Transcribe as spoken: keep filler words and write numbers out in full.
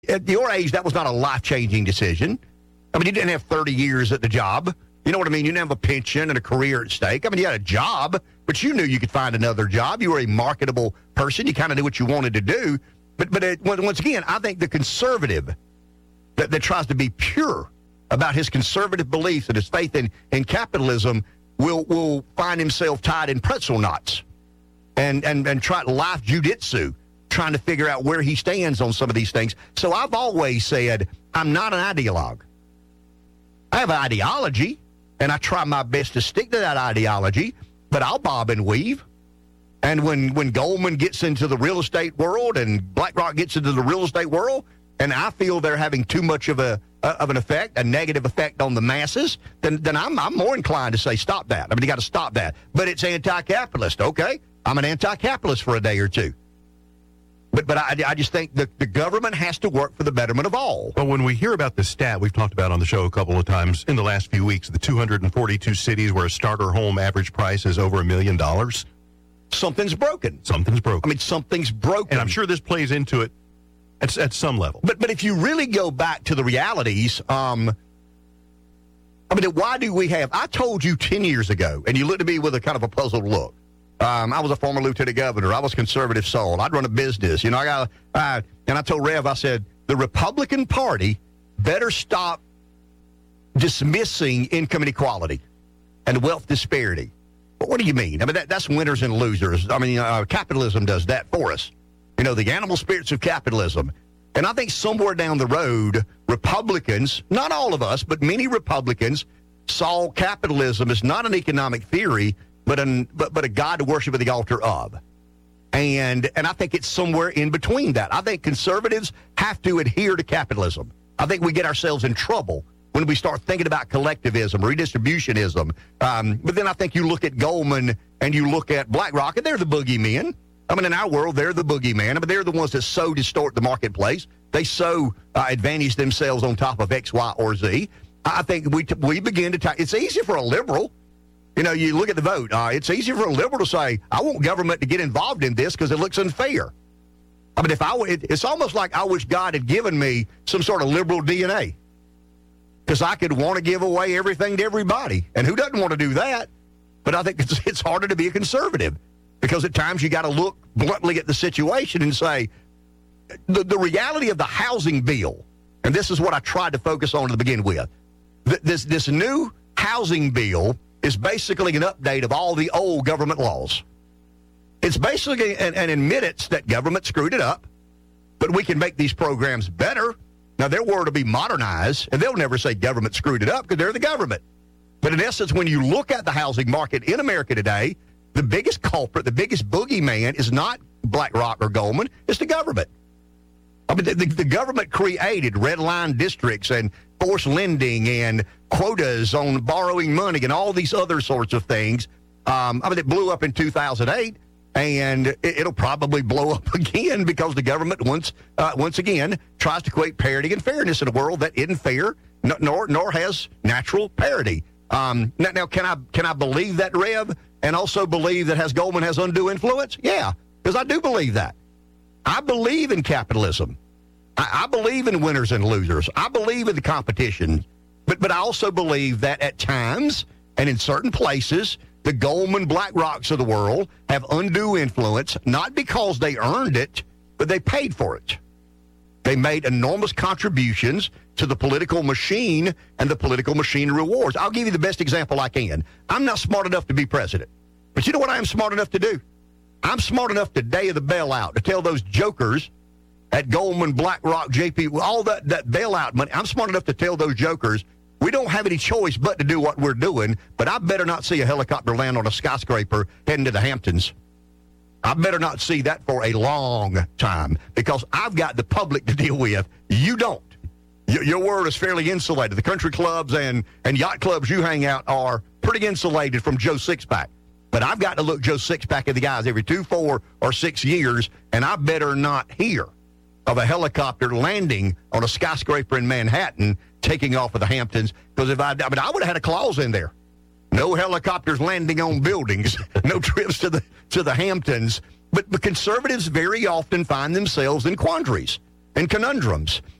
At your age, that was not a life-changing decision. I mean, you didn't have thirty years at the job. You know what I mean? You didn't have a pension and a career at stake. I mean, you had a job, but you knew you could find another job. You were a marketable person. You kind of knew what you wanted to do. But but it, once again, I think the conservative that, that tries to be pure about his conservative beliefs and his faith in, in capitalism will will find himself tied in pretzel knots and, and, and try life jujitsu, trying to figure out where he stands on some of these things. So I've always said I'm not an ideologue. I have an ideology, and I try my best to stick to that ideology, but I'll bob and weave. And when, when Goldman gets into the real estate world and BlackRock gets into the real estate world, and I feel they're having too much of a of an effect, a negative effect on the masses, then then I'm I'm more inclined to say stop that. I mean, you got to stop that. But it's anti-capitalist, okay? I'm an anti-capitalist for a day or two. But but I, I just think the, the government has to work for the betterment of all. Well, when we hear about the stat we've talked about on the show a couple of times in the last few weeks, the two hundred forty-two cities where a starter home average price is over a million dollars. Something's broken. Something's broken. I mean, something's broken. And I'm sure this plays into it at, at some level. But but if you really go back to the realities, um, I mean, why do we have, I told you ten years ago, and you looked at me with a kind of a puzzled look. Um, I was a former lieutenant governor. I was conservative soul. I'd run a business. You know, I got, uh, and I told Rev, I said, the Republican Party better stop dismissing income inequality and wealth disparity. But what do you mean? I mean, that, that's winners and losers. I mean, uh, capitalism does that for us. You know, the animal spirits of capitalism. And I think somewhere down the road, Republicans, not all of us, but many Republicans saw capitalism as not an economic theory, but an, but but a God to worship at the altar of. And and I think it's somewhere in between that. I think conservatives have to adhere to capitalism. I think we get ourselves in trouble when we start thinking about collectivism, redistributionism. Um, but then I think you look at Goldman and you look at BlackRock, and they're the boogeymen. I mean, in our world, they're the boogeyman. I mean, they're the ones that so distort the marketplace. They so uh, advantage themselves on top of X, Y, or Z. I think we t- we begin to ta- it's easy for a liberal. You know, you look at the vote. Uh, it's easy for a liberal to say, I want government to get involved in this because it looks unfair. I mean, if I, it, it's almost like I wish God had given me some sort of liberal D N A because I could want to give away everything to everybody. And who doesn't want to do that? But I think it's, it's harder to be a conservative because at times you got to look bluntly at the situation and say, the, the reality of the housing bill, and this is what I tried to focus on to begin with, th- this this new housing bill is basically an update of all the old government laws. It's basically an, an admittance that government screwed it up, but we can make these programs better. Now, their word will be modernized, and they'll never say government screwed it up because they're the government. But in essence, when you look at the housing market in America today, the biggest culprit, the biggest boogeyman is not BlackRock or Goldman, it's the government. I mean, the, the, the government created red line districts and forced lending and quotas on borrowing money and all these other sorts of things. Um, I mean, it blew up in two thousand eight, and it, it'll probably blow up again because the government once uh, once again tries to create parity and fairness in a world that isn't fair, nor nor has natural parity. Um, now, now, can I can I believe that, Rev, and also believe that has Goldman has undue influence? Yeah, because I do believe that. I believe in capitalism. I, I believe in winners and losers. I believe in the competition. But but I also believe that at times and in certain places, the Goldman BlackRocks of the world have undue influence, not because they earned it, but they paid for it. They made enormous contributions to the political machine and the political machine rewards. I'll give you the best example I can. I'm not smart enough to be president. But you know what I am smart enough to do? I'm smart enough the day of the bailout to tell those jokers at Goldman, BlackRock, J P, all that, that bailout money, I'm smart enough to tell those jokers, we don't have any choice but to do what we're doing, but I better not see a helicopter land on a skyscraper heading to the Hamptons. I better not see that for a long time because I've got the public to deal with. You don't. Your, your world is fairly insulated. The country clubs and, and yacht clubs you hang out are pretty insulated from Joe Sixpack. But I've got to look Joe Sixpack at the guys every two, four, or six years, and I better not hear of a helicopter landing on a skyscraper in Manhattan taking off of the Hamptons. Because if I, I mean, I would have had a clause in there. No helicopters landing on buildings. No trips to the to the Hamptons. But, but conservatives very often find themselves in quandaries. and conundrums.